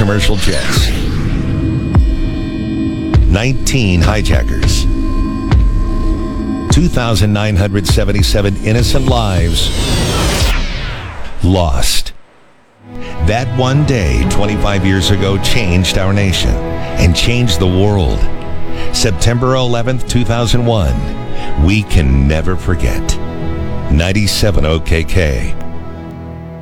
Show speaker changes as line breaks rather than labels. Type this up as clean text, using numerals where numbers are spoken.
commercial jets. 19 hijackers. 2,977 innocent lives lost. That one day, 25 years ago, changed our nation and changed the world. September 11th, 2001. We can never forget. 97 OKK.